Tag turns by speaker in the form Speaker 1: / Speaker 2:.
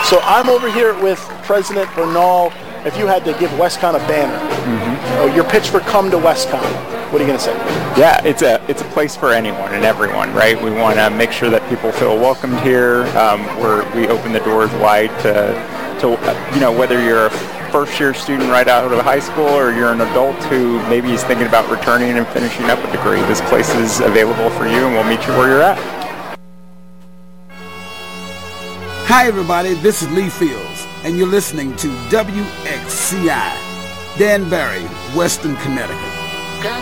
Speaker 1: So I'm over here with President Bernal. If you had to give WestConn a banner, your pitch for come to WestConn, what are you going to say?
Speaker 2: Yeah, it's a place for anyone and everyone, right? We want to make sure that people feel welcomed here. We open the doors wide to whether you're a first-year student right out of high school or you're an adult who maybe is thinking about returning and finishing up a degree. This place is available for you, and we'll meet you where you're at.
Speaker 3: Hi, everybody. This is Lee Fields, and you're listening to WXCI, Danbury, Western Connecticut.